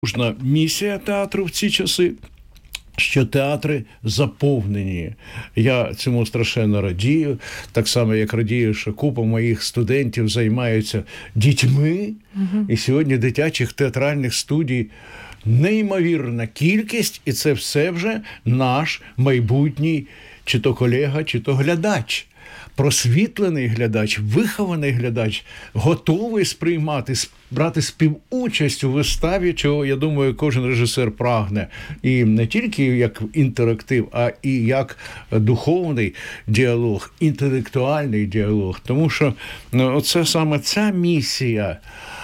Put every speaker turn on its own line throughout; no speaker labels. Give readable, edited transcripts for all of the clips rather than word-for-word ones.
Нужна місія театру в ці часи, що театри заповнені. Я цьому страшенно радію, так само, як радію, що купа моїх студентів займаються дітьми, і сьогодні дитячих театральних студій неймовірна кількість, і це все вже наш майбутній чи то колега, чи то глядач. Просвітлений глядач, вихований глядач, готовий сприймати, брати співучасть у виставі, чого, я думаю, кожен режисер прагне. І не тільки як інтерактив, а і як духовний діалог, інтелектуальний діалог. Тому що оце саме ця місія,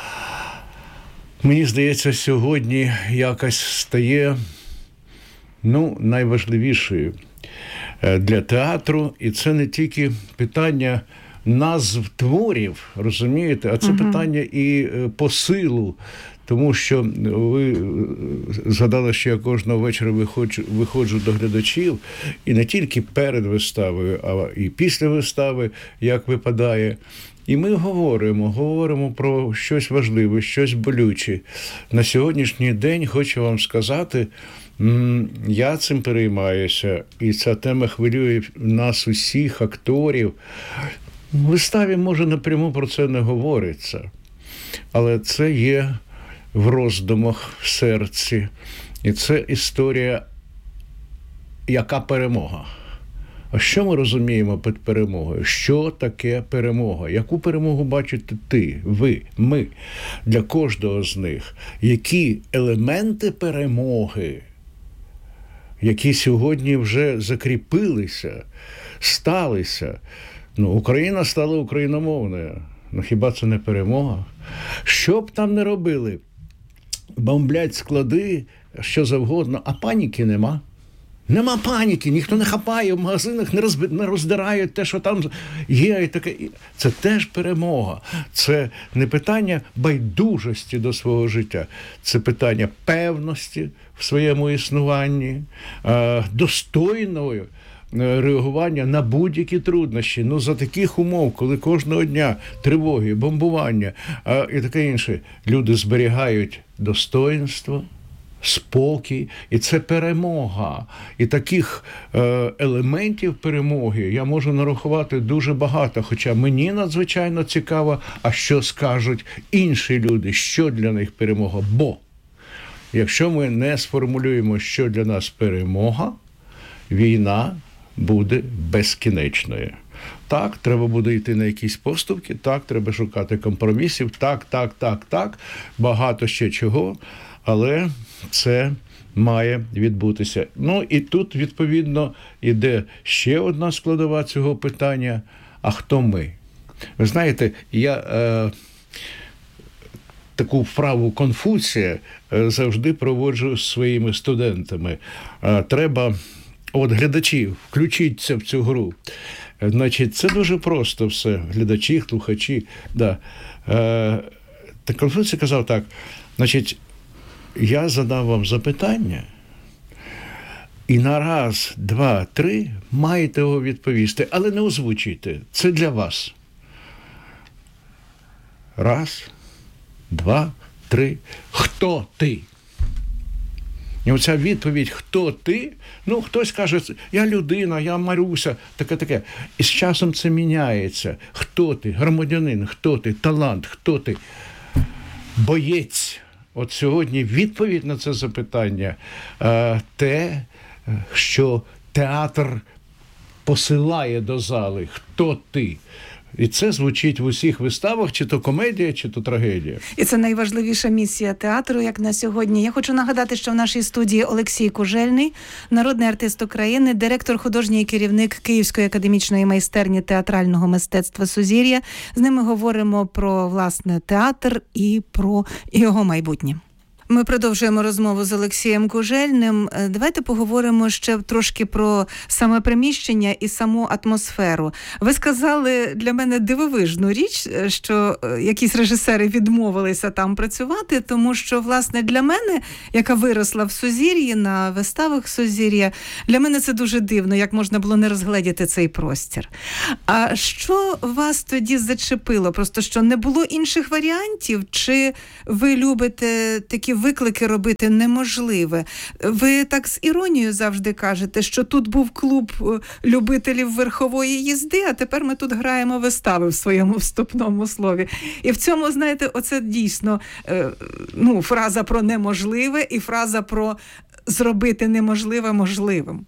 мені здається, сьогодні якось стає найважливішою для театру, і це не тільки питання назв творів, розумієте, а це питання і посилу. Тому що ви згадали, що я кожного вечора виходжу до глядачів, і не тільки перед виставою, а і після вистави, як випадає. І ми говоримо про щось важливе, щось болюче. На сьогоднішній день хочу вам сказати, я цим переймаюся, і ця тема хвилює нас усіх, акторів. В виставі, може, напряму про це не говориться, але це є в роздумах, в серці. І це історія, яка перемога. А що ми розуміємо під перемогою? Що таке перемога? Яку перемогу бачите ти, ви, ми? Для кожного з них. Які елементи перемоги, які сьогодні вже закріпилися, сталися? Україна стала україномовною. Хіба це не перемога? Що б там не робили? Бомблять склади, що завгодно, а паніки нема. Нема паніки, ніхто не хапає, в магазинах не роздирають те, що там є. І таке. Це теж перемога. Це не питання байдужості до свого життя. Це питання певності в своєму існуванні, достойного реагування на будь-які труднощі. За таких умов, коли кожного дня тривоги, бомбування і таке інше, люди зберігають достоїнство, спокій, і це перемога. І таких елементів перемоги я можу нарахувати дуже багато, хоча мені надзвичайно цікаво, а що скажуть інші люди, що для них перемога. Бо якщо ми не сформулюємо, що для нас перемога, війна буде безкінечною. Так, треба буде йти на якісь поступки, так, треба шукати компромісів, так, багато ще чого, але це має відбутися. І тут, відповідно, іде ще одна складова цього питання. А хто ми? Ви знаєте, я таку вправу Конфуція завжди проводжу з своїми студентами. Треба, глядачі, включіться в цю гру. Значить, це дуже просто все. Глядачі, слухачі. Да. Так Конфуцій казав так, значить, я задав вам запитання, і на раз, два, три маєте його відповісти, але не озвучуйте. Це для вас. Раз, два, три. Хто ти? І оця відповідь «Хто ти?» хтось каже, я людина, я Маруся, таке. І з часом це міняється. Хто ти? Громадянин, хто ти? Талант, хто ти? Боєць. От сьогодні відповідь на це запитання те, що театр посилає до зали. Хто ти? І це звучить в усіх виставах, чи то комедія, чи то трагедія.
І це найважливіша місія театру, як на сьогодні. Я хочу нагадати, що в нашій студії Олексій Кужельний, народний артист України, директор, художній керівник Київської академічної майстерні театрального мистецтва «Сузір'я». З ними говоримо про, власне, театр і про його майбутнє. Ми продовжуємо розмову з Олексієм Кужельним. Давайте поговоримо ще трошки про саме приміщення і саму атмосферу. Ви сказали для мене дивовижну річ, що якісь режисери відмовилися там працювати, тому що, власне, для мене, яка виросла в Сузір'ї, на виставах Сузір'я, для мене це дуже дивно, як можна було не розгледіти цей простір. А що вас тоді зачепило? Просто що не було інших варіантів? Чи ви любите такі виклики робити неможливе. Ви так з іронією завжди кажете, що тут був клуб любителів верхової їзди, а тепер ми тут граємо вистави в своєму вступному слові. І в цьому, знаєте, оце дійсно фраза про неможливе і фраза про зробити неможливе можливим.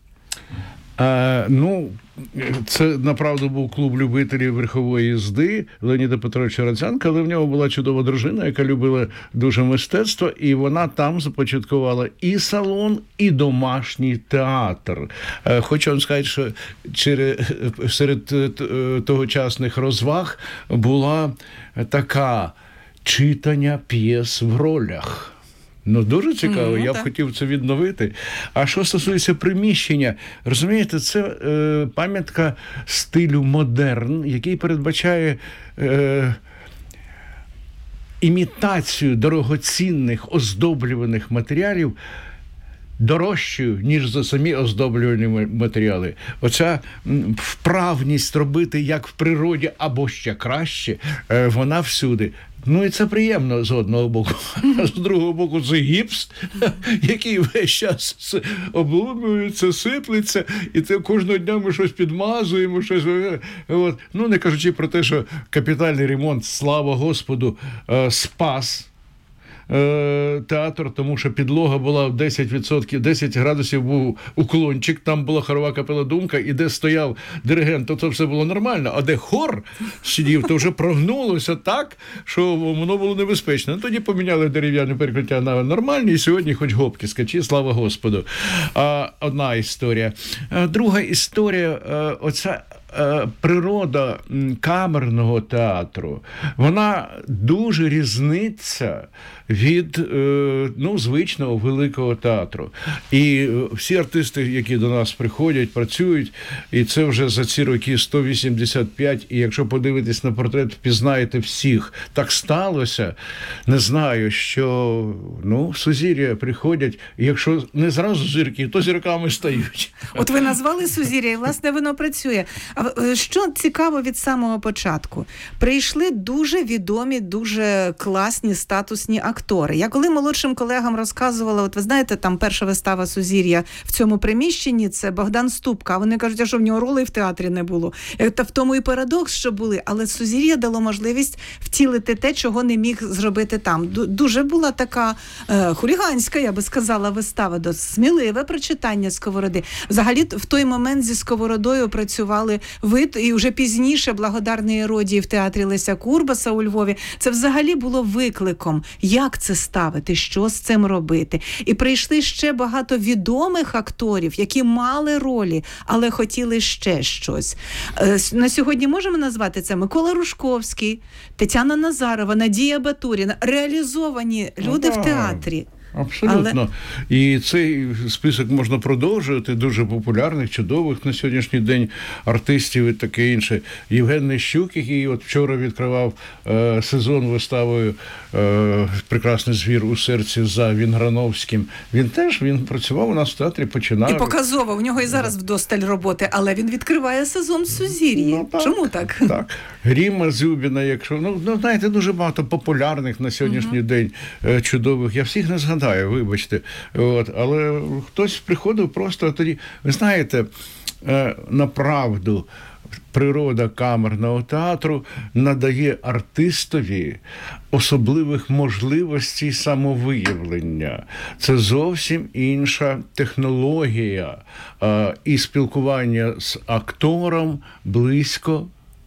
Це, направду, був клуб любителів верхової їзди Леоніда Петровича Рацянка, але в нього була чудова дружина, яка любила дуже мистецтво, і вона там започаткувала і салон, і домашній театр. Хочу вам сказати, що серед тогочасних розваг була така читання п'єс в ролях. Дуже цікаво, я б хотів це відновити. А що стосується приміщення, розумієте, це пам'ятка стилю модерн, який передбачає імітацію дорогоцінних оздоблюваних матеріалів дорожчою, ніж за самі оздоблювальні матеріали. Оця вправність робити як в природі, або ще краще, вона всюди. І це приємно з одного боку. А з другого боку це гіпс, який весь час обломлюється, сиплеться, і це кожного дня ми щось підмазуємо, щось. Не кажучи про те, що капітальний ремонт, слава Господу, спас театр, тому що підлога була в 10%, 10 градусів був уклончик, там була хорова капела «Думка», і де стояв диригент, то це все було нормально, а де хор сидів, то вже прогнулося так, що воно було небезпечно. Тоді поміняли дерев'яне перекриття на нормальні, і сьогодні хоч гопки скачі, слава Господу. Одна історія. Друга історія, оця природа камерного театру, вона дуже різниться від звичного великого театру. І всі артисти, які до нас приходять, працюють, і це вже за ці роки 185, і якщо подивитись на портрет, впізнаєте всіх. Так сталося, не знаю, що в Сузір'я приходять, і якщо не зразу зірки, то зірками стають.
От ви назвали Сузір'я, і, власне, воно працює. А що цікаво від самого початку? Прийшли дуже відомі, дуже класні, статусні актори. Я коли молодшим колегам розказувала, от ви знаєте, там перша вистава Сузір'я в цьому приміщенні, це Богдан Ступка. Вони кажуть, а що в нього ролей в театрі не було. Та в тому і парадокс, що були. Але Сузір'я дало можливість втілити те, чого не міг зробити там. Дуже була така хуліганська, я би сказала, вистава, сміливе прочитання Сковороди. Взагалі, в той момент зі Сковородою працювали ви, і вже пізніше «Благодарний Іродії» в театрі Леся Курбаса у Львові. Це взагалі було викликом. Як це ставити? Що з цим робити? І прийшли ще багато відомих акторів, які мали ролі, але хотіли ще щось. На сьогодні можемо назвати це Микола Рушковський, Тетяна Назарова, Надія Батуріна. Реалізовані люди в театрі.
Абсолютно. І цей список можна продовжувати, дуже популярних, чудових на сьогоднішній день артистів і таке інше. Євген Нищук, який от вчора відкривав сезон виставою «Прекрасний звір у серці» за Вінграновським. Він працював у нас в театрі, починав.
І показово, у нього і зараз вдосталь роботи, але він відкриває сезон Сузір'ї. Чому так?
Так. Гріма Зюбіна, якщо, знаєте, дуже багато популярних на сьогоднішній день чудових. Я всіх не згадаю, вибачте. Але хтось приходив просто тоді. Ви знаєте, направду, природа камерного театру надає артистові особливих можливостей самовиявлення. Це зовсім інша технологія і спілкування з актором близько,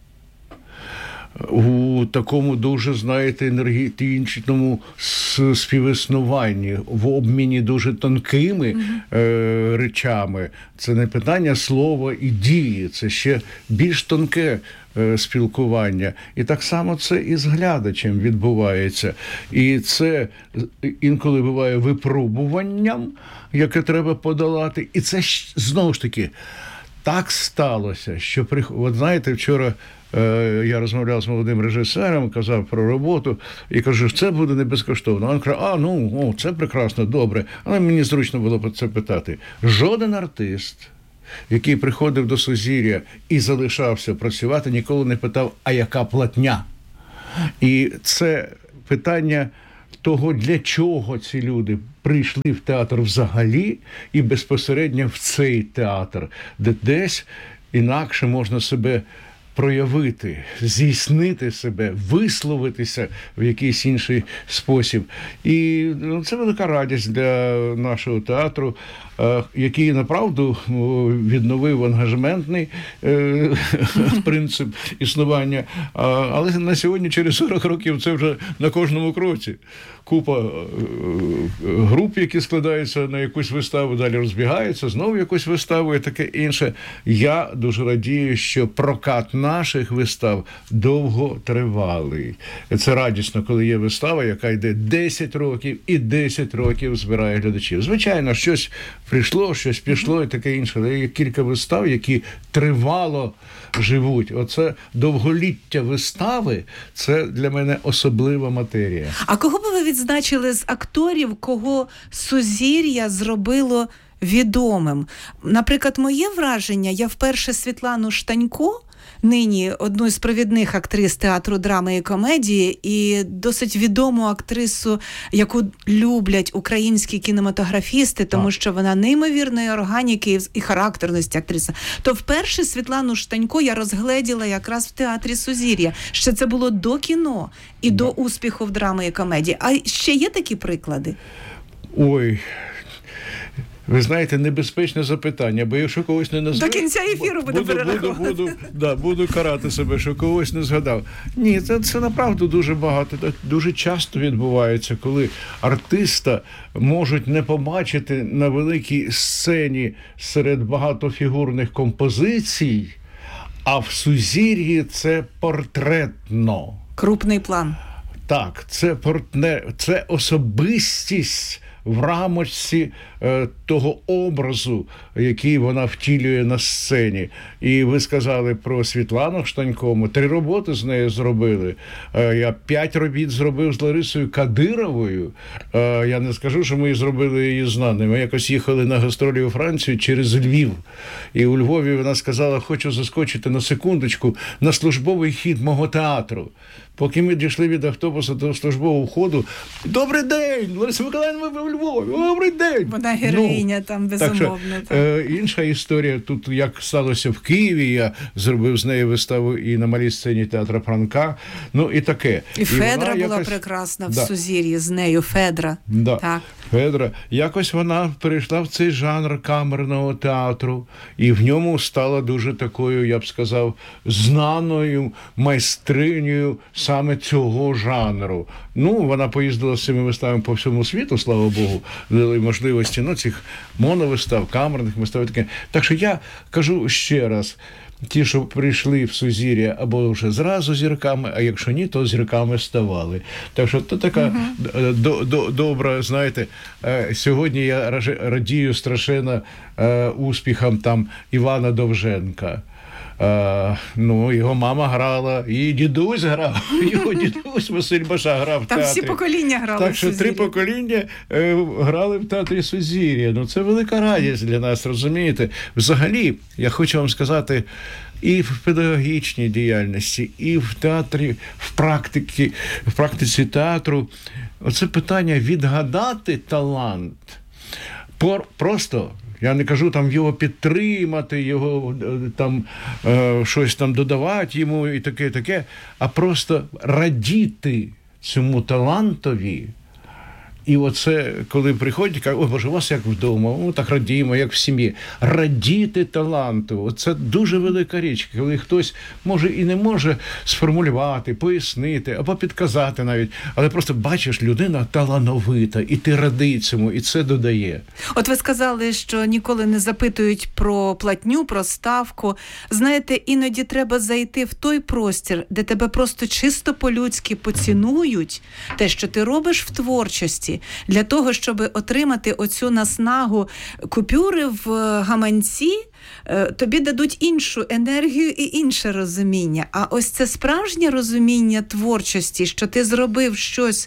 у такому дуже, знаєте, енергетичному співіснуванні, в обміні дуже тонкими речами. Це не питання слова і дії, це ще більш тонке спілкування. І так само це і з глядачем відбувається. І це інколи буває випробуванням, яке треба подолати. І це, знову ж таки, так сталося, що, от знаєте, вчора я розмовляв з молодим режисером, казав про роботу, і кажу, що це буде не безкоштовно. Він каже, це прекрасно, добре. Але мені зручно було про це питати. Жоден артист, який приходив до Сузір'я і залишався працювати, ніколи не питав, а яка платня? І це питання того, для чого ці люди прийшли в театр взагалі і безпосередньо в цей театр, де десь інакше можна себе проявити, здійснити себе, висловитися в якийсь інший спосіб. І це велика радість для нашого театру, який, направду, відновив ангажементний принцип існування. Але на сьогодні, через 40 років, це вже на кожному кроці. Купа груп, які складаються на якусь виставу, далі розбігаються, знову якусь виставу і таке інше. Я дуже радію, що прокат наших вистав довготривалий. Це радісно, коли є вистава, яка йде 10 років і 10 років збирає глядачів. Звичайно, щось прийшло, щось пішло і таке інше. Але є кілька вистав, які тривало живуть. Оце довголіття вистави – це для мене особлива матерія.
А кого би ви відзначили з акторів, кого «Сузір'я» зробило відомим? Наприклад, моє враження, я вперше Світлану Штанько, нині одну з провідних актрис театру драми і комедії, і досить відому актрису, яку люблять українські кінематографісти, тому що вона неймовірної органіки і характерності актриса. То вперше Світлану Штанько я розгледіла якраз в театрі «Сузір'я». Ще це було до кіно і до успіху в драми і комедії. А ще є такі приклади?
Ой... Ви знаєте, небезпечне запитання, бо якщо когось не назву...
До кінця ефіру
буду карати себе, що когось не згадав. Ні, це направду дуже багато, дуже часто відбувається, коли артиста можуть не побачити на великій сцені серед багатофігурних композицій, а в «Сузір'ї» це портретно.
Крупний план.
Так, це особистість в рамочці того образу, який вона втілює на сцені. І ви сказали про Світлану Штанько. Ми 3 роботи з нею зробили. Я 5 робіт зробив з Ларисою Кадировою. Я не скажу, що ми зробили її знаною. Ми якось їхали на гастролі у Францію через Львів. І у Львові вона сказала, хочу заскочити на секундочку на службовий хід мого театру. Поки ми дійшли від автобуса до службового входу, добрий день, Лариса Миколаївна, ви в Львові, добрий день.
Вона героїня там, безумовно.
Інша історія, тут як сталося в Києві, я зробив з нею виставу і на малій сцені театру Франка, і таке.
І Федра була прекрасна в «Сузір'ї» з нею, Федра. Так.
Федра. Якось вона перейшла в цей жанр камерного театру, і в ньому стала дуже такою, я б сказав, знаною майстринею саме цього жанру. Вона поїздила з цими виставами по всьому світу, слава Богу, дали можливості, цих моновистав, камерних вистав. Так що я кажу ще раз, ті, що прийшли в «Сузір'я» або вже зразу зірками, а якщо ні, то зірками ставали. Так що то така добра, знаєте, сьогодні я радію страшенно успіхам там Івана Довженка. Його мама грала, і дідусь грав, його дідусь Василь Баша грав в театрі.
Там всі покоління грали
так, в «Сузір'ї». Так що 3 покоління грали в театрі «Сузір'я». Це велика радість для нас, розумієте? Взагалі, я хочу вам сказати, і в педагогічній діяльності, і в театрі, в практиці театру, оце питання відгадати талант. Просто... Я не кажу там його підтримати, його там щось там додавати йому і таке, а просто радіти цьому талантові. І оце, коли приходять, кажуть, ой, Боже, у вас як вдома, так радіємо, як в сім'ї. Радіти таланту, це дуже велика річ, коли хтось може і не може сформулювати, пояснити, або підказати навіть, але просто бачиш, людина талановита, і ти радий цьому, і це додає.
От ви сказали, що ніколи не запитують про платню, про ставку. Знаєте, іноді треба зайти в той простір, де тебе просто чисто по-людськи поцінують, те, що ти робиш в творчості, для того, щоб отримати оцю наснагу купюри в гаманці, тобі дадуть іншу енергію і інше розуміння. А ось це справжнє розуміння творчості, що ти зробив щось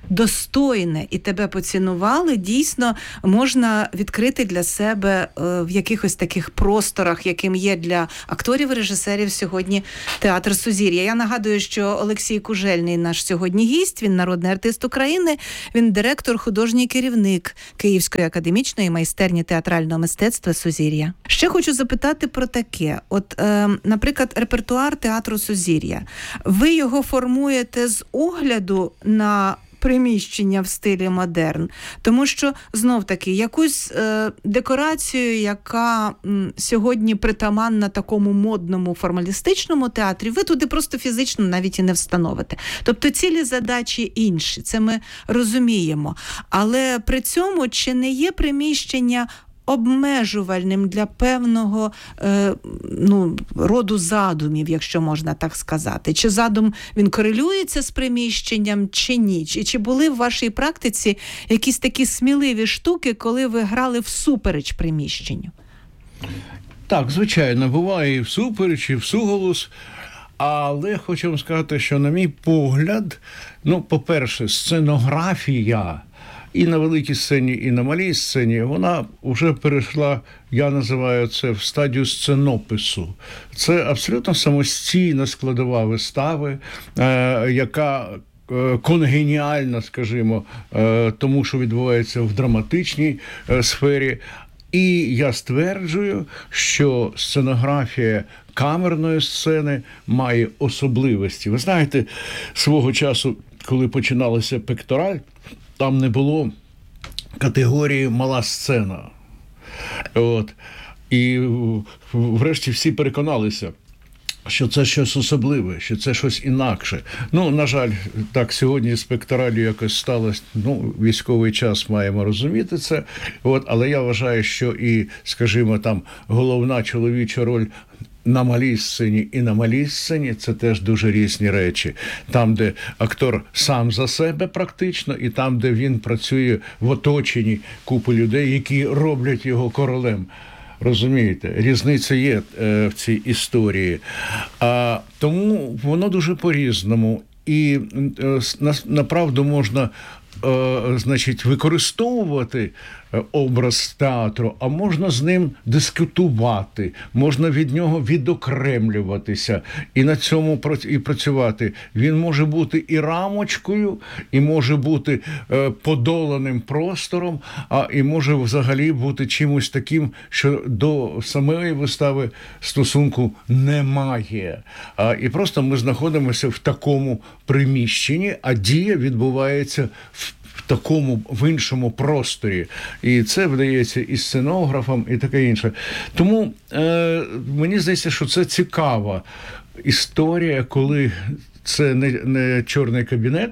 достойне і тебе поцінували, дійсно можна відкрити для себе в якихось таких просторах, яким є для акторів і режисерів сьогодні театр Сузір'я. Я нагадую, що Олексій Кужельний наш сьогодні гість, він народний артист України, він директор, художній керівник Київської академічної майстерні театрального мистецтва Сузір'я. Ще хочу запитати про таке. От, наприклад, репертуар театру Сузір'я. Ви його формуєте з огляду на приміщення в стилі модерн, тому що, знов-таки, якусь декорацію, яка сьогодні притаманна такому модному формалістичному театрі, ви туди просто фізично навіть і не встановите. Тобто цілі задачі інші, це ми розуміємо. Але при цьому чи не є приміщення обмежувальним для певного роду задумів, якщо можна так сказати? Чи задум, він корелюється з приміщенням, чи ні? Чи були в вашій практиці якісь такі сміливі штуки, коли ви грали всупереч приміщенню?
Так, звичайно, буває і всупереч, і всуголос. Але хочу вам сказати, що, на мій погляд, по-перше, сценографія і на великій сцені, і на малій сцені, вона вже перейшла, я називаю це, в стадію сценопису. Це абсолютно самостійна складова вистави, яка конгеніальна, скажімо, тому, що відбувається в драматичній сфері. І я стверджую, що сценографія камерної сцени має особливості. Ви знаєте, свого часу, коли починалася «Пектораль», там не було категорії «мала сцена». І врешті всі переконалися, що це щось особливе, що це щось інакше. На жаль, так, сьогодні з «Пекторалью» якось сталося, військовий час, маємо розуміти це. Але я вважаю, що і, скажімо, там головна чоловіча роль на малій сцені і на малій сцені – це теж дуже різні речі. Там, де актор сам за себе практично, і там, де він працює в оточенні купи людей, які роблять його королем. Розумієте, різниця є в цій історії. Тому воно дуже по-різному. І направду можна використовувати образ театру, а можна з ним дискутувати, можна від нього відокремлюватися і на цьому і працювати. Він може бути і рамочкою, і може бути подоланим простором, і може взагалі бути чимось таким, що до самої вистави стосунку немає. І просто ми знаходимося в такому приміщенні, а дія відбувається в іншому просторі. І це вдається і сценографам, і таке інше. Тому мені здається, що це цікава історія, коли це не чорний кабінет,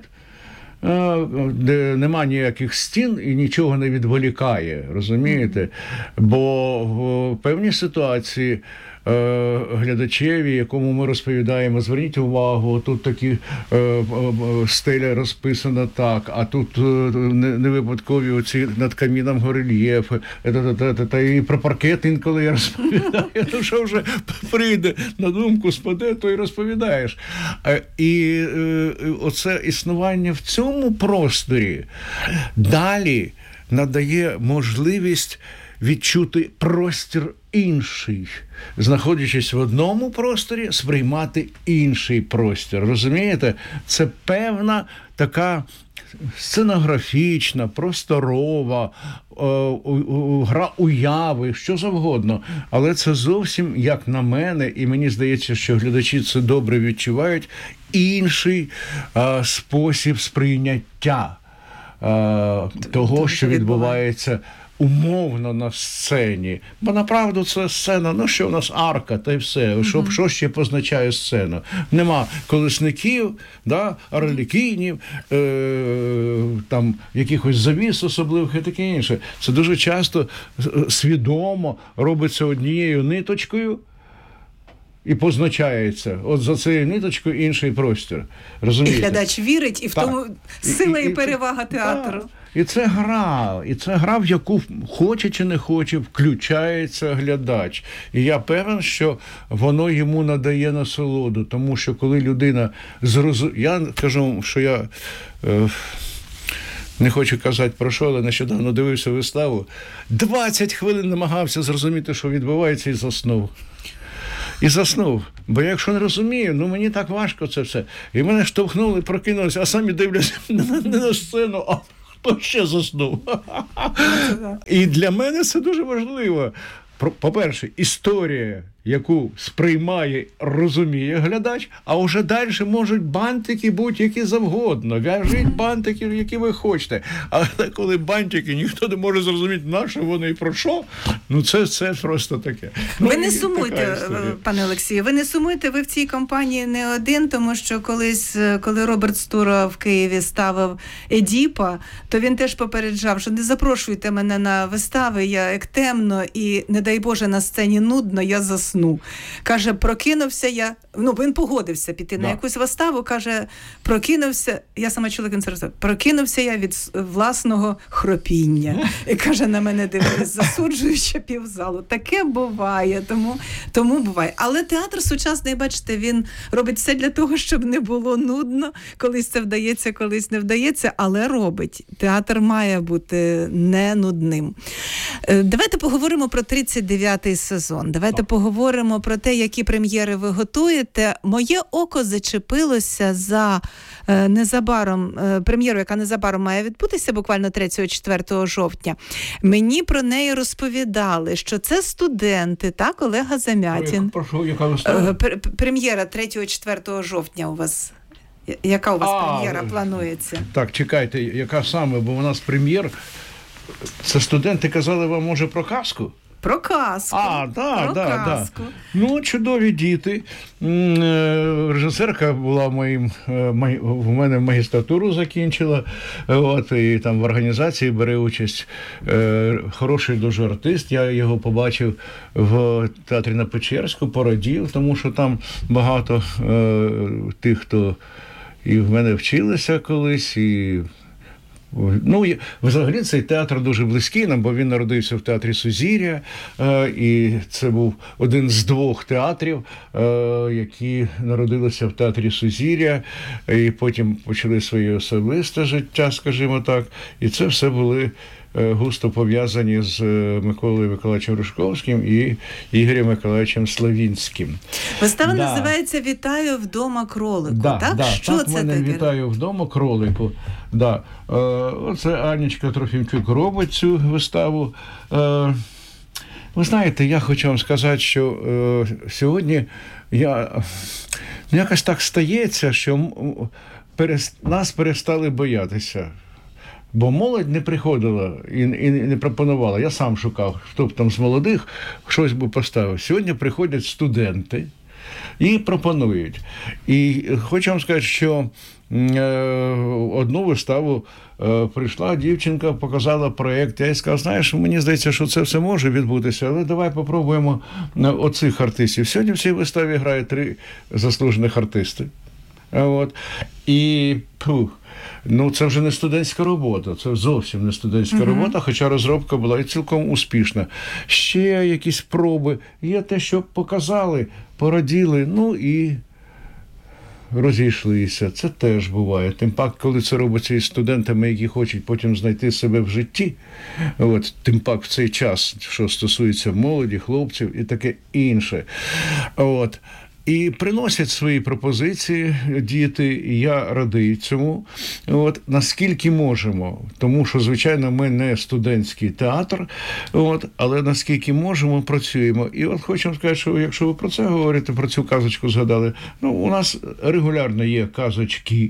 де нема ніяких стін і нічого не відволікає, розумієте? Бо в певній ситуації глядачеві, якому ми розповідаємо, зверніть увагу, тут такі стеля розписана так, а тут не випадкові оці над каміном горельєфи, та і про паркет інколи я розповідаю, що вже прийде на думку, спаде, то й розповідаєш. І оце існування в цьому просторі далі надає можливість відчути простір інший, знаходячись в одному просторі, сприймати інший простір. Розумієте? Це певна така сценографічна, просторова, гра уяви, що завгодно. Але це зовсім, як на мене, і мені здається, що глядачі це добре відчувають, інший спосіб сприйняття того, що відбувається умовно на сцені. Бо направду це сцена, що у нас арка, та й все. Що ще позначає сцену? Нема колесників, арлекінів, там якихось завіс особливих і таке інше. Це дуже часто свідомо робиться однією ниточкою і позначається. От за цією ниточкою інший простір. Розумієте?
І глядач вірить, і в тому сила і перевага театру.
І це гра, в яку хоче чи не хоче, включається глядач. І я певен, що воно йому надає насолоду, тому що коли людина я кажу, що я Не хочу казати про що, але нещодавно дивився виставу. 20 хвилин намагався зрозуміти, що відбувається, і заснув. Бо якщо не розумію, мені так важко це все. І мене штовхнули, прокинулися, а самі дивляться не на сцену, а хто ще заснув. І для мене це дуже важливо. По-перше, історія, яку сприймає, розуміє глядач, а вже далі можуть бантики будь-які завгодно. В'яжіть бантики, які ви хочете. Але коли бантики ніхто не може зрозуміти, на що вони і про що, це просто таке.
Ви не сумуйте, пане Олексію, ви не сумуйте, ви в цій компанії не один, тому що колись, коли Роберт Стура в Києві ставив Едіпа, то він теж попереджав, що не запрошуйте мене на вистави, як темно і, не дай Боже, на сцені нудно, я засну. Каже, прокинувся я, він погодився піти на якусь виставу, каже, прокинувся, я сама чула концерт, прокинувся я від власного хропіння. І каже, на мене дивились, засуджуючи півзалу. Таке буває, тому буває. Але театр сучасний, бачите, він робить все для того, щоб не було нудно. Колись це вдається, колись не вдається, але робить. Театр має бути не нудним. Давайте поговоримо про 39-й сезон. Давайте поговоримо про те, які прем'єри ви готуєте. Моє око зачепилося за прем'єру, яка незабаром має відбутися, буквально 3-4 жовтня. Мені про неї розповідали, що це студенти, так, Олега Замятін.
Прошу, яка вистава?
Прем'єра 3-4 жовтня у вас. Яка у вас прем'єра планується?
Так, чекайте, яка саме, бо у нас прем'єр. Це студенти казали вам, може, про казку?
Про казку.
Так. Чудові діти. Режисерка була в мене магістратуру закінчила, і там в організації бере участь. Хороший дуже артист. Я його побачив в театрі на Печерську, порадів, тому що там багато тих, хто і в мене вчилися колись, і взагалі цей театр дуже близький нам, бо він народився в театрі Сузір'я, і це був один з 2 театрів, які народилися в театрі Сузір'я, і потім почали своє особисте життя, скажімо так, і це все були густо пов'язані з Миколою Миколаївичем Рушковським і Ігорем Миколаївичем Славінським.
Вистава називається «Вітаю вдома кролику», так? Що це таке?
«Вітаю вдома кролику». Оце Анечка Трофімчук робить цю виставу. Ви знаєте, я хочу вам сказати, що сьогодні якось так стається, що нас перестали боятися. Бо молодь не приходила і не пропонувала. Я сам шукав, хто б там з молодих щось би поставив. Сьогодні приходять студенти і пропонують. І хочу вам сказати, що одну виставу прийшла дівчинка, показала проєкт. Я їй сказав, знаєш, мені здається, що це все може відбутися, але давай попробуємо оцих артистів. Сьогодні в цій виставі грає 3 заслужених артисти. І це вже не студентська робота, це зовсім не студентська робота, хоча розробка була і цілком успішна. Ще якісь проби, є те, що показали, пораділи, і розійшлися. Це теж буває. Тим пак, коли це робиться із студентами, які хочуть потім знайти себе в житті, тим пак в цей час, що стосується молоді, хлопців і таке інше. І приносять свої пропозиції діти, і я радий цьому, наскільки можемо. Тому що, звичайно, ми не студентський театр, але наскільки можемо, працюємо. І хочемо сказати, що якщо ви про це говорите, про цю казочку згадали, у нас регулярно є казочки.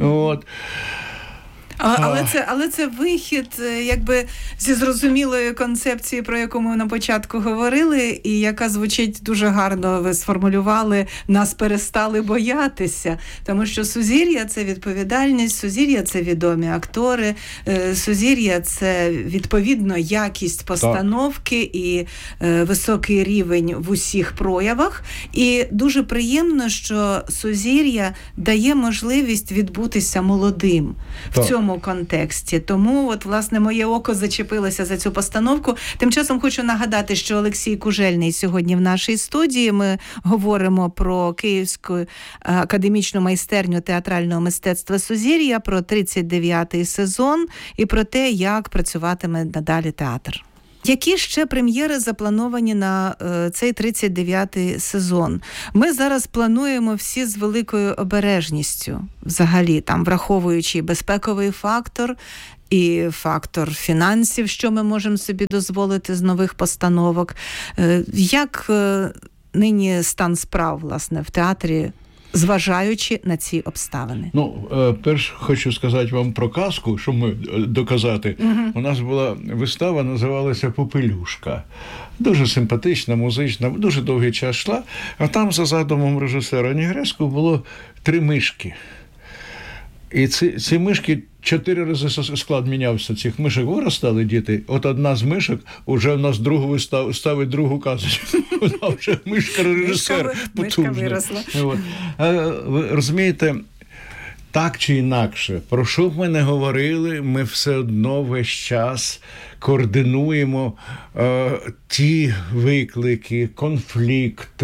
Але це вихід, зі зрозумілої концепції, про яку ми на початку говорили, і яка звучить дуже гарно, ви сформулювали, нас перестали боятися. Тому що Сузір'я – це відповідальність, Сузір'я – це відомі актори, Сузір'я – це, відповідно, якість постановки і високий рівень в усіх проявах. І дуже приємно, що Сузір'я дає можливість відбутися молодим в цьому цьому контексті. Тому, от, власне, моє око зачепилося за цю постановку. Тим часом хочу нагадати, що Олексій Кужельний сьогодні в нашій студії. Ми говоримо про Київську академічну майстерню театрального мистецтва «Сузір'я», про 39-й сезон і про те, як працюватиме надалі театр. Які ще прем'єри заплановані на цей 39-й сезон? Ми зараз плануємо всі з великою обережністю, взагалі, там, враховуючи безпековий фактор і фактор фінансів, що ми можемо собі дозволити з нових постановок. Як нині стан справ, власне, в театрі, зважаючи на ці обставини?
Перш хочу сказати вам про казку, щоб ми доказати. У нас була вистава, називалася «Попелюшка». Дуже симпатична, музична, дуже довгий час йшла. А там, за задумом режисера Нігреску, було 3 мишки. І ці мишки 4 рази склад мінявся. Цих мишок виростали діти. От одна з мишок уже в нас другу ставить другу казочку. Вона вже мишка-режисер потужна.
Мишка виросла.
Ви розумієте, так чи інакше, про що б ми не говорили, ми все одно весь час координуємо ті виклики, конфлікт,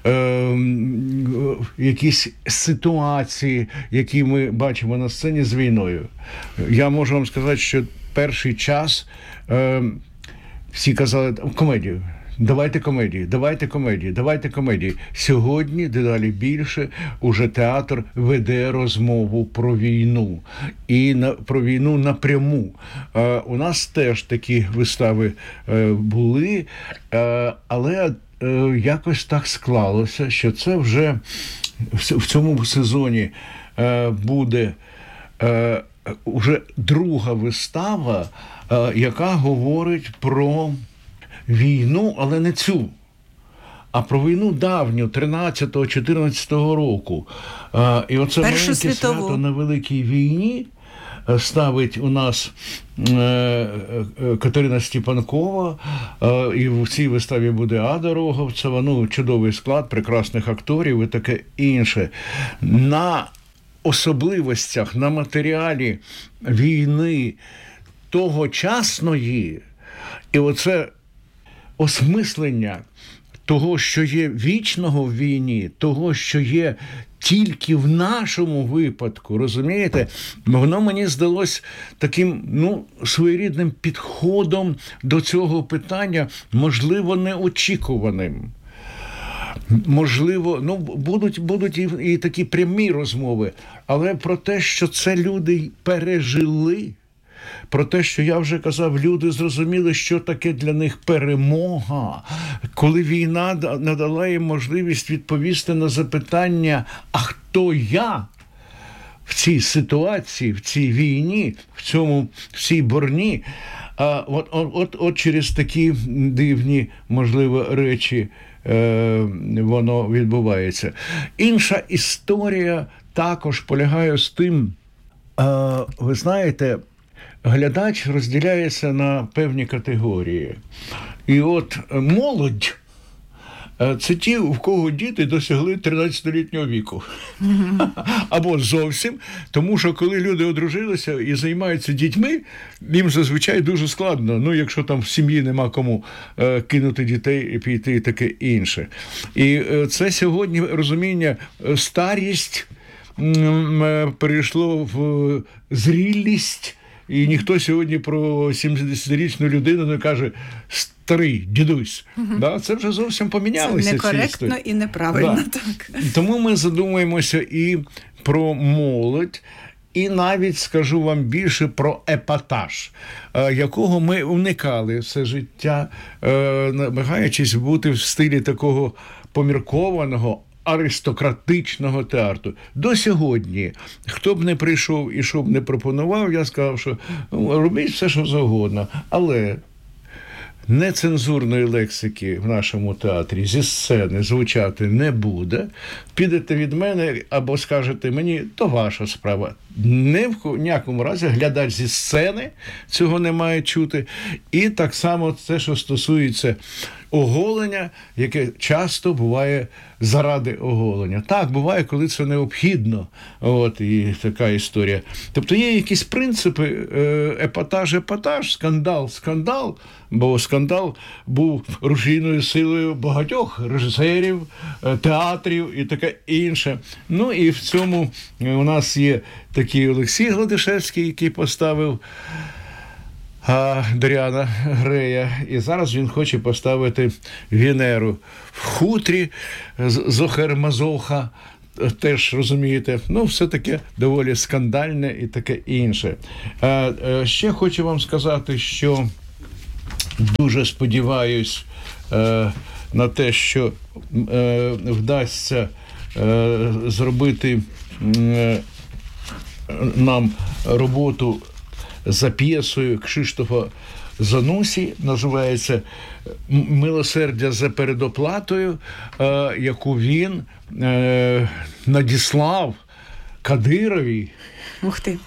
якісь ситуації, які ми бачимо на сцені з війною. Я можу вам сказати, що перший час всі казали комедію. Давайте комедії. Сьогодні, дедалі більше, уже театр веде розмову про війну. І про війну напряму. У нас теж такі вистави були, але якось так склалося, що це вже в цьому сезоні буде уже друга вистава, яка говорить про війну, але не цю, а про війну давню, 13-14 року. І оце маленьке свято на Великій війні ставить у нас Катерина Степанкова, і в цій виставі буде Ада Роговцева, чудовий склад, прекрасних акторів і таке інше. На особливостях, на матеріалі війни тогочасної, і оце осмислення того, що є вічного в війні, того, що є тільки в нашому випадку, розумієте? Воно мені здалось таким, своєрідним підходом до цього питання, можливо, неочікуваним. Можливо, будуть і такі прямі розмови, але про те, що це люди пережили, про те, що я вже казав, люди зрозуміли, що таке для них перемога, коли війна надала їм можливість відповісти на запитання, а хто я в цій війні, в цій борні. От через такі дивні, можливо, речі воно відбувається. Інша історія також полягає з тим, ви знаєте, глядач розділяється на певні категорії. І от молодь – це ті, у кого діти досягли 13-літнього віку. Або зовсім. Тому що коли люди одружилися і займаються дітьми, їм зазвичай дуже складно. Якщо там в сім'ї нема кому кинути дітей і піти і таке інше. І це сьогодні розуміння, старість перейшло в зрілість. І ніхто сьогодні про 70-річну людину не каже «старий, дідусь». Це вже зовсім помінялося.
Це некоректно і неправильно. Так.
Тому ми задумуємося і про молодь, і навіть, скажу вам більше, про епатаж, якого ми уникали все життя, намагаючись бути в стилі такого поміркованого, аристократичного театру. До сьогодні, хто б не прийшов і що б не пропонував, я сказав, що робіть все, що завгодно, але нецензурної лексики в нашому театрі зі сцени звучати не буде. Підете від мене або скажете мені, то ваша справа. ні в ніякому разі глядач зі сцени цього не має чути. І так само це, що стосується оголення, яке часто буває заради оголення. Так, буває, коли це необхідно. От, і така історія. Тобто є якісь принципи, епатаж, скандал, бо скандал був рушійною силою багатьох режисерів, театрів і таке інше. Ну і в цьому у нас є такий Олексій Гладишевський, який поставив Доріана Грея, і зараз він хоче поставити Венеру в хутрі Зохер-Мазоха, теж, розумієте, ну, все таке доволі скандальне і таке інше. Ще хочу вам сказати, що дуже сподіваюсь на те, що вдасться зробити нам роботу за п'єсою Кшиштофа Занусі, називається «Милосердя за передоплатою», яку він надіслав Кадирові.
Ух ти.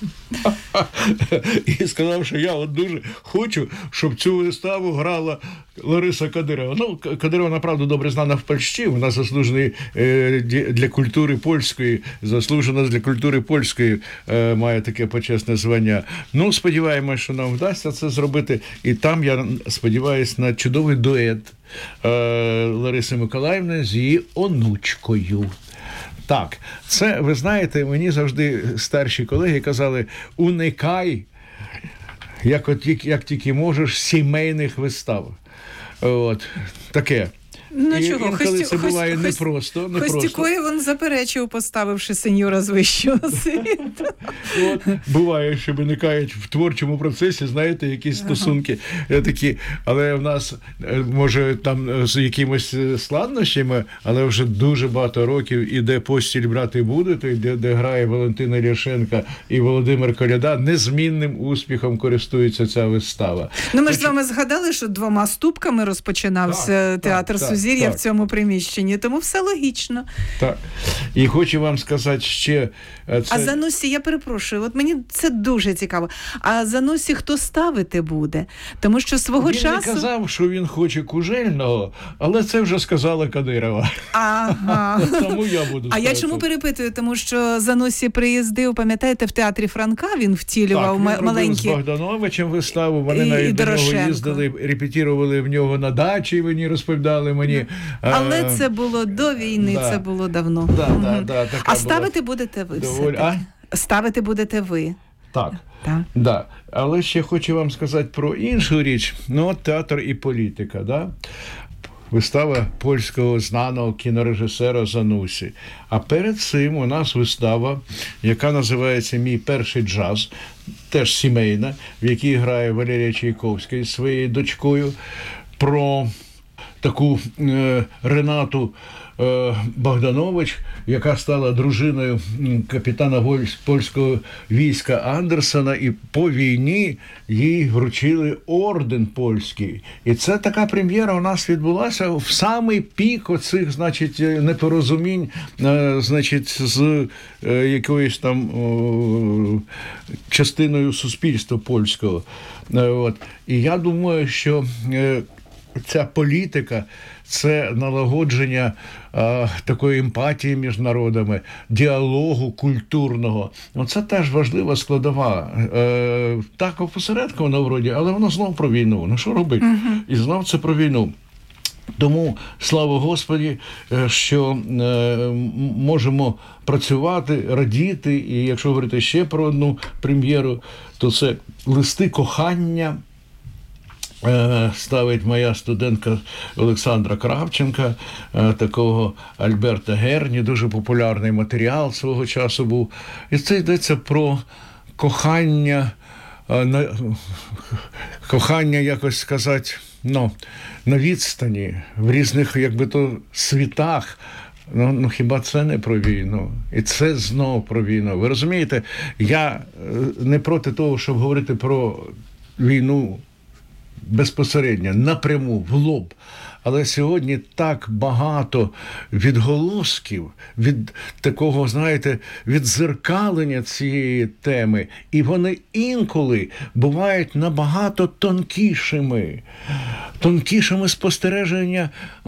І сказав, що я от дуже хочу, щоб цю виставу грала Лариса Кадирова. Ну, Кадирова, направду, добре знана в Польщі, вона заслужена для культури польської, має таке почесне звання. Ну, сподіваємось, що нам вдасться це зробити. І там, я сподіваюся, на чудовий дует Лариси Миколаївни з її онучкою. Так, це, ви знаєте, мені завжди старші колеги казали, уникай, як тільки можеш, сімейних вистав. От, таке.
Ну
і
чого,
інколи це буває непросто.
Хостікоєвон заперечив, поставивши сеньора з вищого світу.
От, буває, що виникають в творчому процесі, знаєте, якісь стосунки такі, але в нас, може, там з якимось складнощами, але вже дуже багато років іде «Постіль брати будете», де грає Валентина Ляшенка і Володимир Коляда, незмінним успіхом користується ця вистава.
Ну, ми ж з вами згадали, що 2 ступками розпочинався театр Сузір'я в цьому приміщенні, тому все логічно.
Так. І хочу вам сказати ще...
А Занусі, я перепрошую, от мені це дуже цікаво. А Занусі хто ставити буде? Тому що свого часу...
Він не казав, що він хоче Кужельного, але це вже сказала Кадирова.
Ага.
Тому я буду ставити.
А я чому перепитую? Тому що Занусі приїздив, пам'ятаєте, в театрі Франка він втілював маленькі...
Так, він з Богдановичем виставу, вони навіть до нього їздили, репетірували в нього на дачі, вони розповідали мені.
Але це було до війни, це було давно. А ставити будете ви все-таки? Ставити будете ви.
Так. Да. Але ще хочу вам сказати про іншу річ. Ну, от театр і політика, да? Вистава польського знаного кінорежисера Занусі. А перед цим у нас вистава, яка називається «Мій перший джаз», теж сімейна, в якій грає Валерія Чайковська зі своєю дочкою, про таку Ренату Богданович, яка стала дружиною капітана польського війська Андерсена, і по війні їй вручили орден польський. І це така прем'єра у нас відбулася в самий пік оцих, значить, непорозумінь, значить, з якоюсь там частиною суспільства польського. От. І я думаю, що ця політика – це налагодження такої емпатії між народами, діалогу культурного. Це теж важлива складова. Так опосередковано вроді, але воно знов про війну. Ну що робити? І знов це про війну. Тому, слава Господі, що можемо працювати, радіти. І якщо говорити ще про одну прем'єру, то це «Листи кохання». Ставить моя студентка Олександра Кравченка, такого Альберта Герні, дуже популярний матеріал свого часу був. І це йдеться про кохання, якось сказати, на відстані, в різних, якби то, світах. Ну, хіба це не про війну? І це знов про війну. Ви розумієте, я не проти того, щоб говорити про війну безпосередньо, напряму, в лоб. але сьогодні так багато відголосків, від такого, знаєте, віддзеркалення цієї теми, і вони інколи бувають набагато тонкішими спостереження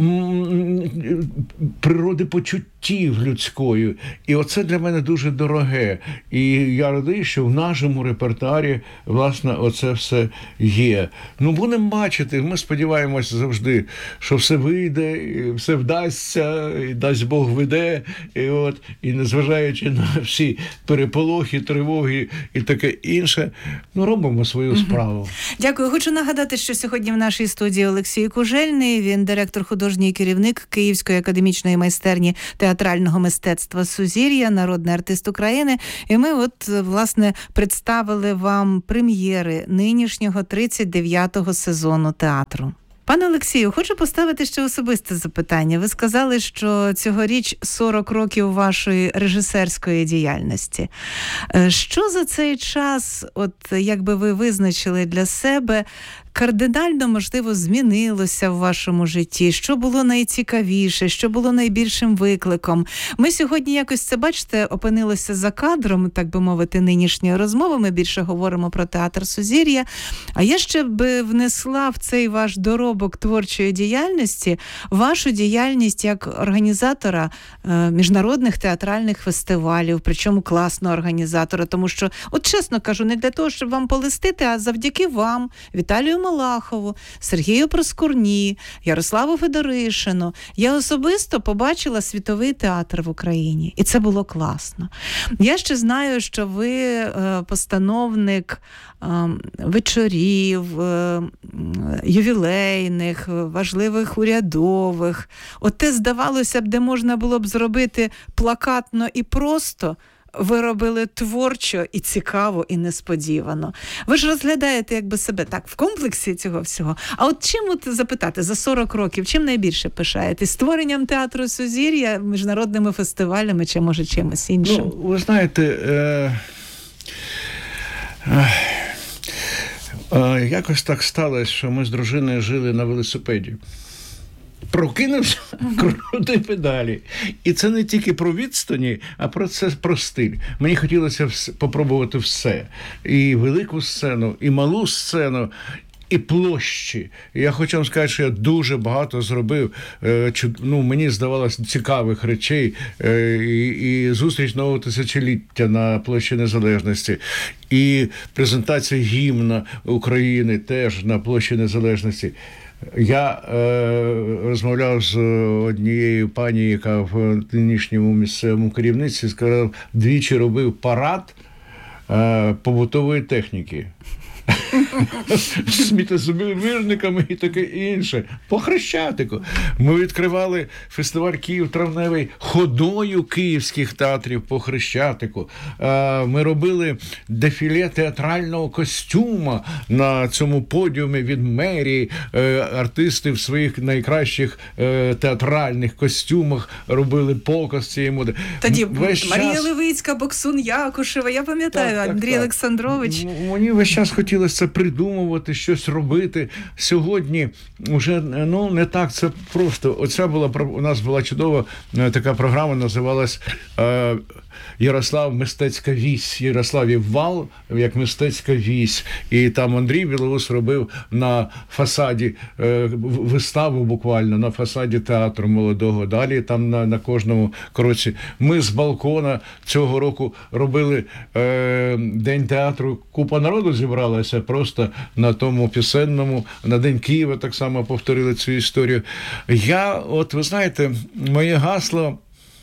природи почуттів людської. І оце для мене дуже дороге. І я радий, що в нашому репертуарі, власне, оце все є. Ну, будемо бачити, ми сподіваємося завжди, що все вийде, все вдасться, і дасть Бог веде, і незважаючи на всі переполохи, тривоги і таке інше, ну, робимо свою справу.
Дякую. Хочу нагадати, що сьогодні в нашій студії Олексій Кужельний, він директор, художній керівник Київської академічної майстерні театрального мистецтва «Сузір'я», народний артист України. І ми власне, представили вам прем'єри нинішнього 39-го сезону театру. Пане Олексію, хочу поставити ще особисте запитання. Ви сказали, що цьогоріч 40 років вашої режисерської діяльності. Що за цей час, як би ви визначили для себе, кардинально, можливо, змінилося в вашому житті? Що було найцікавіше? Що було найбільшим викликом? Ми сьогодні якось це, бачите, опинилося за кадром, так би мовити, нинішньої розмови. Ми більше говоримо про театр «Сузір'я». А я ще би внесла в цей ваш доробок творчої діяльності вашу діяльність як організатора міжнародних театральних фестивалів, причому класного організатора. Тому що, чесно кажу, не для того, щоб вам полистити, а завдяки вам, Віталію Малахову, Сергію Проскурні, Ярославу Федоришину, я особисто побачила світовий театр в Україні. І це було класно. Я ще знаю, що ви постановник вечорів, ювілейних, важливих урядових. Те, здавалося б, де можна було б зробити плакатно і просто, ви робили творчо і цікаво, і несподівано. Ви ж розглядаєте якби себе так в комплексі цього всього. А чим запитати за 40 років, чим найбільше пишаєтесь? Створенням театру «Сузір'я», міжнародними фестивалями чи, може, чимось іншим?
Ну, ви знаєте, якось так сталося, що ми з дружиною жили на велосипеді. Прокинувся, крути педалі. І це не тільки про відстані, а про стиль. Мені хотілося попробувати все. І велику сцену, і малу сцену, і площі. Я хочу вам сказати, що я дуже багато зробив, мені здавалося, цікавих речей. І зустріч нового тисячоліття на площі Незалежності, і презентація гімна України теж на площі Незалежності. Я розмовляв з однією пані, яка в нинішньому місцевому керівництві, сказав, двічі робив парад побутової техніки. З сміттєзабірниками і таке інше. По Хрещатику. Ми відкривали фестиваль «Київ травневий» ходою київських театрів по Хрещатику. Ми робили дефіле театрального костюма на цьому подіумі від мерії. Артисти в своїх найкращих театральних костюмах робили показ цієї моди.
Тоді Марія Левицька, Боксун Якушева, я пам'ятаю, Андрій Олександрович.
Мені весь час хотілося це придумувати, щось робити. Сьогодні вже не так це просто. У нас була чудова така програма, називалась Ярослав Мистецька вісь. Ярославів вал як мистецька вісь. І там Андрій Білоус робив на фасаді виставу буквально, на фасаді театру молодого. Далі там на кожному кроці. Ми з балкона цього року робили День театру. Купа народу зібралася просто на тому пісенному. На День Києва так само повторили цю історію. Ви знаєте, моє гасло: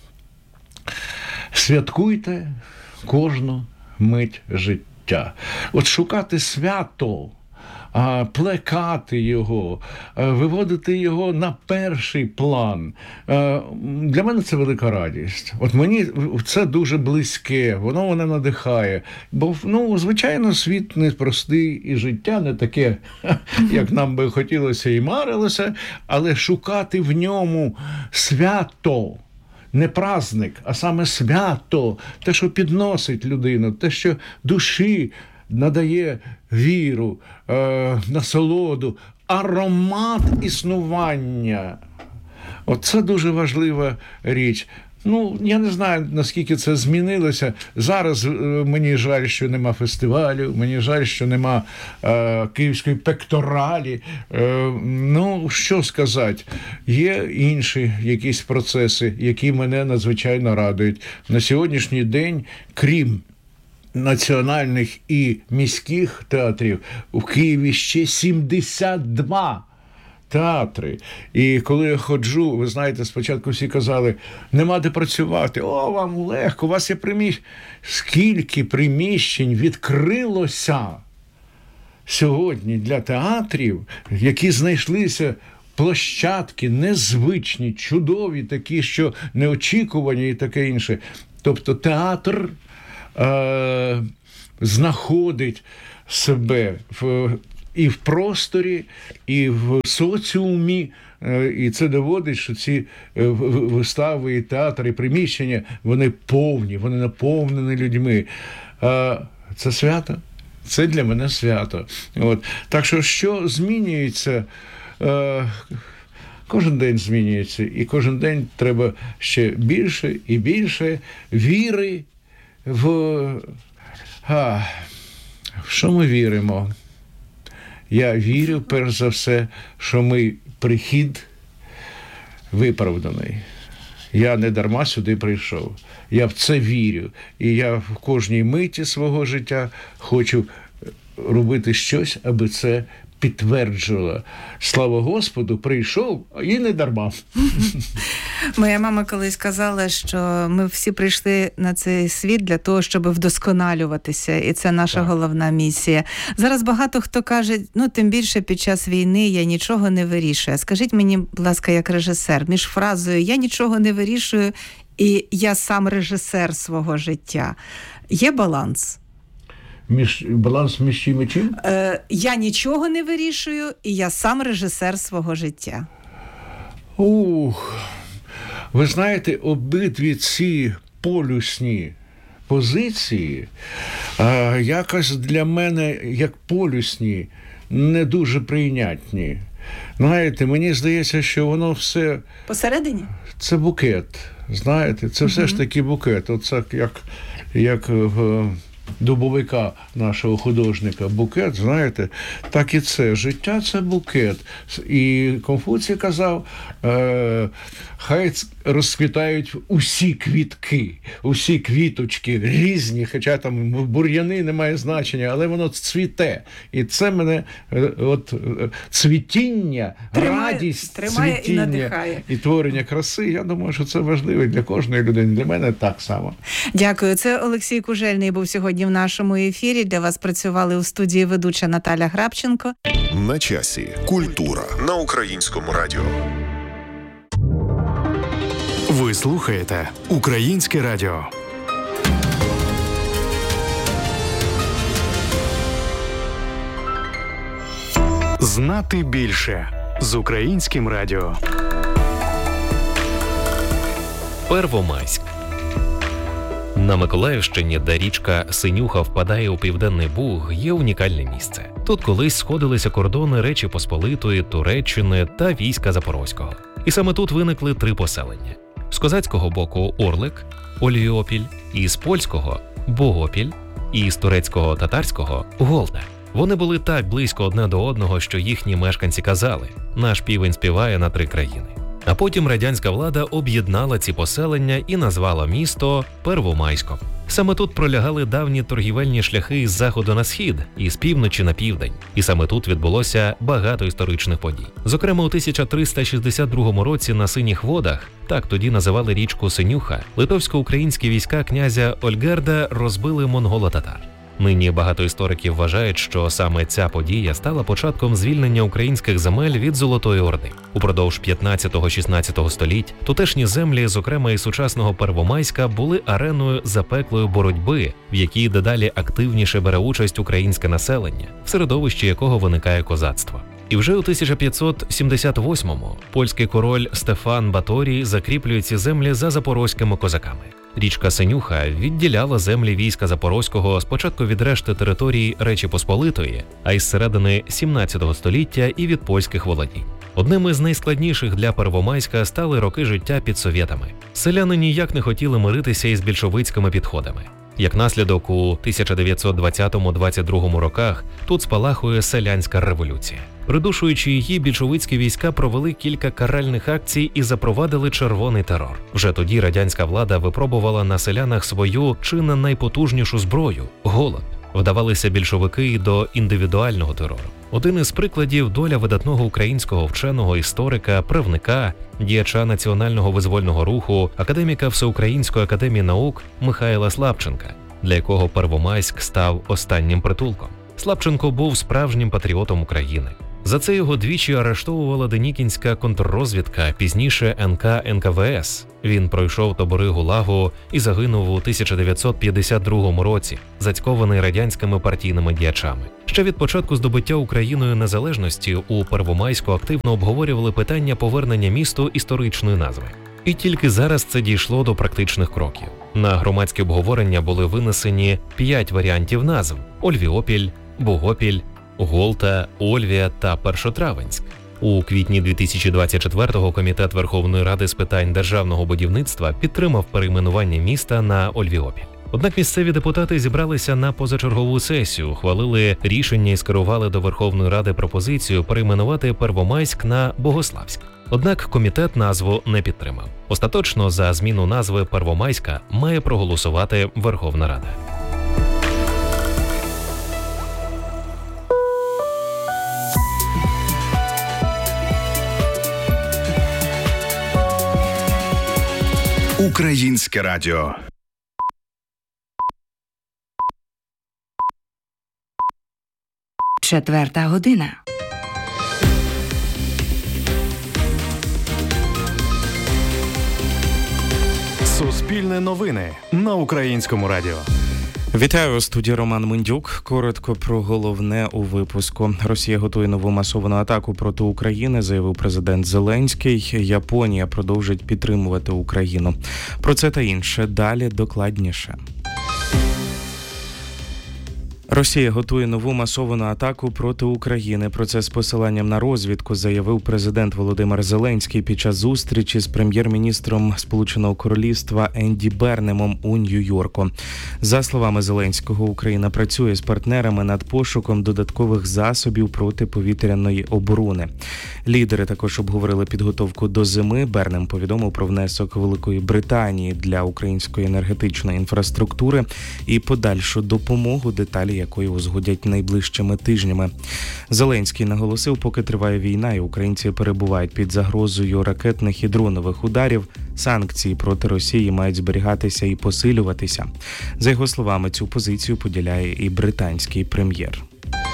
святкуйте кожну мить життя. Шукати свято, плекати його, виводити його на перший план. Для мене це велика радість. Мені це дуже близьке, воно мене надихає. Бо, звичайно, світ непростий і життя не таке, як нам би хотілося і марилося, але шукати в ньому свято. Не праздник, а саме свято, те, що підносить людину, те, що душі надає віру, насолоду, аромат існування. Оце дуже важлива річ. Ну, я не знаю, наскільки це змінилося. Зараз мені жаль, що нема фестивалю, мені жаль, що нема київської пекторалі. Ну, що сказати, є інші якісь процеси, які мене надзвичайно радують. На сьогоднішній день, крім національних і міських театрів, у Києві ще 72 театри. І коли я ходжу, ви знаєте, спочатку всі казали, нема де працювати, о, вам легко, у вас є приміщення. Скільки приміщень відкрилося сьогодні для театрів, які знайшлися площадки незвичні, чудові, такі, що неочікувані і таке інше. Тобто театр знаходить себе і в просторі, і в соціумі, і це доводить, що ці вистави, і театри, і приміщення, вони повні, вони наповнені людьми. Це свято. Це для мене свято. От. Так що змінюється? Кожен день змінюється, і кожен день треба ще більше і більше віри в що ми віримо? Я вірю, перш за все, що мій прихід виправданий. Я не дарма сюди прийшов. Я в це вірю. І я в кожній миті свого життя хочу робити щось, аби це підтверджувало. Слава Господу, прийшов, і не дарма.
Моя мама колись казала, що ми всі прийшли на цей світ для того, щоб вдосконалюватися, і це наша головна місія. Зараз багато хто каже, ну, тим більше під час війни я нічого не вирішую. Скажіть мені, будь ласка, як режисер, між фразою «я нічого не вирішую» і «я сам режисер свого життя» є баланс?
Баланс між чим і чим?
Я нічого не вирішую, і я сам режисер свого життя.
Ви знаєте, обидві ці полюсні позиції якось для мене, як полюсні, не дуже прийнятні. Знаєте, мені здається, що воно все...
Посередині?
Це букет, знаєте, це все ж таки букет. Оце як в дубовика нашого художника букет, знаєте, так і це. Життя – це букет. І Конфуцій казав, хай розквітають усі квітки, усі квіточки різні, хоча там бур'яни не має значення, але воно цвіте. І це мене, от цвітіння, радість,
тримає
цвітіння
і надихає.
І творення краси, я думаю, що це важливо для кожної людини, для мене так само.
Дякую. Це Олексій Кужельний був сьогодні в нашому ефірі. Для вас працювали у студії ведуча Наталя Грабченко.
На часі. Культура на Українському радіо.
Ви слухаєте Українське радіо. Знати більше з Українським радіо.
Первомайськ. На Миколаївщині, де річка Синюха впадає у Південний Буг, є унікальне місце. Тут колись сходилися кордони Речі Посполитої, Туреччини та війська Запорозького. І саме тут виникли 3 поселення. З козацького боку – Орлик, Оліопіль, і з польського – Богопіль, і з турецького татарського – Голда. Вони були так близько одне до одного, що їхні мешканці казали «наш півень співає на 3 країни». А потім радянська влада об'єднала ці поселення і назвала місто Первомайськом. Саме тут пролягали давні торгівельні шляхи із заходу на схід і з півночі на південь. І саме тут відбулося багато історичних подій. Зокрема, у 1362 році на Синіх водах, так тоді називали річку Синюха, литовсько-українські війська князя Ольгерда розбили монголо-татар. Нині багато істориків вважають, що саме ця подія стала початком звільнення українських земель від Золотої Орди. Упродовж 15-16 століть тутешні землі, зокрема і сучасного Первомайська, були ареною запеклої боротьби, в якій дедалі активніше бере участь українське населення, в середовищі якого виникає козацтво. І вже у 1578-му польський король Стефан Баторій закріплює ці землі за запорозькими козаками. Річка Синюха відділяла землі війська Запорозького спочатку від решти території Речі Посполитої, а із середини 17 століття і від польських володінь. Одним із найскладніших для Первомайська стали роки життя під совєтами. Селяни ніяк не хотіли миритися із більшовицькими підходами. Як наслідок, у 1920-22 роках тут спалахує селянська революція. Придушуючи її, більшовицькі війська провели кілька каральних акцій і запровадили червоний терор. Вже тоді радянська влада випробувала на селянах свою чи не найпотужнішу зброю – голод. Вдавалися більшовики і до індивідуального терору. Один із прикладів – доля видатного українського вченого, історика, правника, діяча національного визвольного руху, академіка Всеукраїнської академії наук Михайла Слабченка, для якого Первомайськ став останнім притулком. Слабченко був справжнім патріотом України. За це його двічі арештовувала денікінська контррозвідка, пізніше НКВС. Він пройшов табори ГУЛАГу і загинув у 1952 році, зацькований радянськими партійними діячами. Ще від початку здобуття Україною незалежності у Первомайську активно обговорювали питання повернення місту історичної назви. І тільки зараз це дійшло до практичних кроків. На громадські обговорення були винесені 5 варіантів назв – Ольвіопіль, Богопіль, Голта, Ольвія та Першотравенськ. У квітні 2024-го Комітет Верховної Ради з питань державного будівництва підтримав перейменування міста на Ольвіопіль. Однак місцеві депутати зібралися на позачергову сесію, ухвалили рішення і скерували до Верховної Ради пропозицію перейменувати Первомайськ на Богославськ. Однак комітет назву не підтримав. Остаточно за зміну назви Первомайська має проголосувати Верховна Рада.
Українське радіо.
Четверта година.
Суспільне новини на Українському радіо.
Вітаю, у студії Роман Мендюк. Коротко про головне у випуску. Росія готує нову масовану атаку проти України, заявив президент Зеленський. Японія продовжить підтримувати Україну. Про це та інше далі докладніше. Росія готує нову масовану атаку проти України. Про це з посиланням на розвідку заявив президент Володимир Зеленський під час зустрічі з прем'єр-міністром Сполученого Королівства Енді Бернемом у Нью-Йорку. За словами Зеленського, Україна працює з партнерами над пошуком додаткових засобів протиповітряної оборони. Лідери також обговорили підготовку до зими. Бернем повідомив про внесок Великої Британії для української енергетичної інфраструктури і подальшу допомогу, деталі якої узгодять найближчими тижнями. Зеленський наголосив, поки триває війна і українці перебувають під загрозою ракетних і дронових ударів, санкції проти Росії мають зберігатися і посилюватися. За його словами, цю позицію поділяє і британський прем'єр.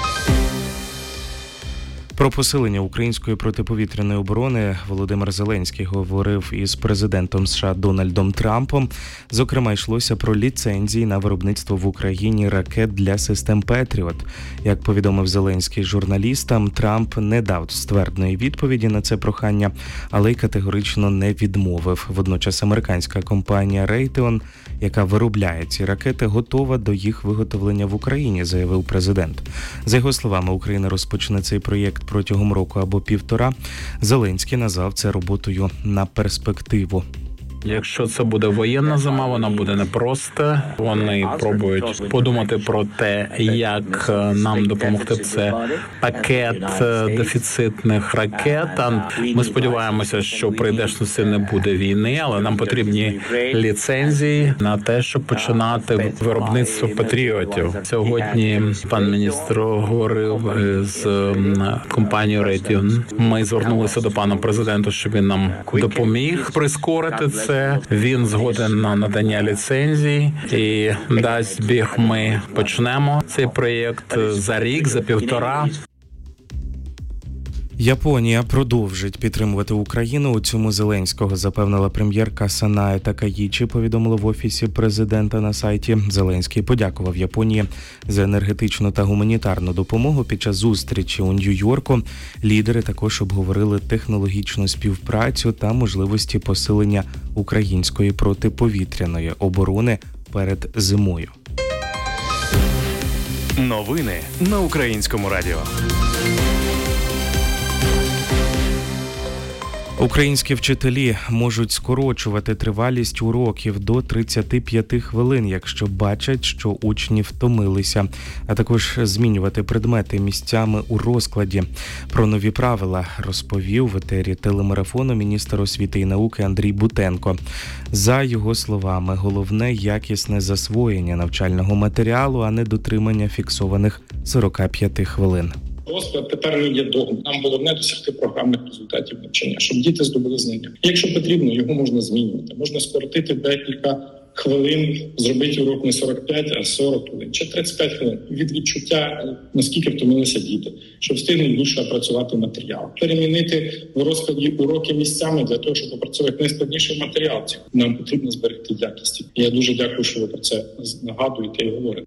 Про посилення української протиповітряної оборони Володимир Зеленський говорив із президентом США Дональдом Трампом. Зокрема, йшлося про ліцензії на виробництво в Україні ракет для систем «Петріот». Як повідомив Зеленський журналістам, Трамп не дав ствердної відповіді на це прохання, але й категорично не відмовив. Водночас американська компанія Raytheon, яка виробляє ці ракети, готова до їх виготовлення в Україні, заявив президент. За його словами, Україна розпочне цей проєкт протягом року або півтора. Зеленський назвав це роботою на перспективу.
Якщо це буде воєнна зима, вона буде непроста. Вони пробують подумати про те, як нам допомогти. Це пакет дефіцитних ракет. Ми сподіваємося, що прийдешності не буде війни, але нам потрібні ліцензії на те, щоб починати виробництво патріотів. Сьогодні пан міністр говорив з компанією Raytheon. Ми звернулися до пана президента, щоб він нам допоміг прискорити це. Він згоден на надання ліцензій і дасть біг. Ми почнемо цей проєкт за рік, за півтора.
Японія продовжить підтримувати Україну. У цьому Зеленського запевнила прем'єрка Санае Такаїчі, повідомили в Офісі президента на сайті. Зеленський подякував Японії за енергетичну та гуманітарну допомогу. Під час зустрічі у Нью-Йорку лідери також обговорили технологічну співпрацю та можливості посилення української протиповітряної оборони перед зимою.
Новини на Українському радіо.
Українські вчителі можуть скорочувати тривалість уроків до 35 хвилин, якщо бачать, що учні втомилися, а також змінювати предмети місцями у розкладі. Про нові правила розповів в етері телемарафону міністр освіти і науки Андрій Бутенко. За його словами, головне – якісне засвоєння навчального матеріалу, а не дотримання фіксованих 45 хвилин.
Розклад тепер не є догмою. Нам головне досягти програмних результатів навчання, щоб діти здобули знання. Якщо потрібно, його можна змінювати. Можна скоротити декілька хвилин, зробити урок не 45, а 40 хвилин, чи 35 хвилин. Від відчуття, наскільки втомилися діти, щоб встигнути більше опрацювати матеріал. Перемінити в розкладі уроки місцями для того, щоб опрацювати найскладніший матеріал. Нам потрібно зберегти якість. Я дуже дякую, що ви про це нагадуєте і говорите.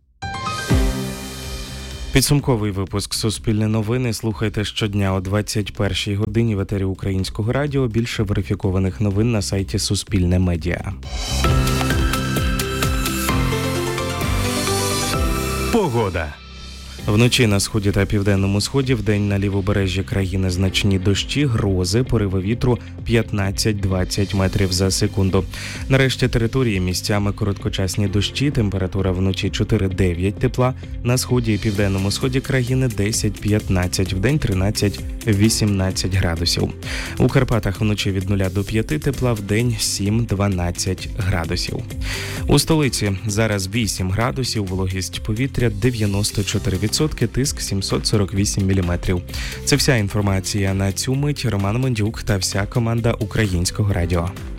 Підсумковий випуск «Суспільне новини» слухайте щодня о 21-й годині в етері Українського радіо. Більше верифікованих новин на сайті Суспільне Медіа.
Погода.
Вночі на сході та південному сході, вдень на лівобережжі країни значні дощі, грози, пориви вітру 15-20 метрів за секунду. Нарешті території місцями короткочасні дощі, температура вночі 4-9 тепла, на сході і південному сході країни 10-15, вдень 13-18 градусів. У Карпатах вночі від 0 до 5 тепла, вдень 7-12 градусів. У столиці зараз 8 градусів, вологість повітря 94%. Тиск 748 міліметрів. Це вся інформація на цю мить. Роман Мондюк та вся команда Українського радіо.